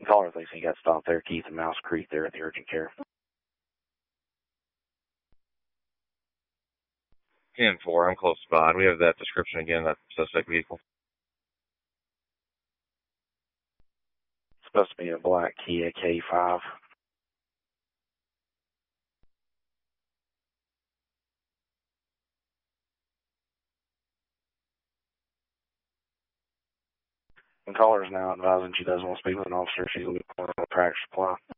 Caller thinks he got stopped there, Keith and Mouse Creek there at the urgent care. 10-4, I'm close by. We have that description again, that suspect vehicle. Supposed to be a black Kia K5. The caller is now advising she doesn't want to speak with an officer. She's looking for a tractor supply.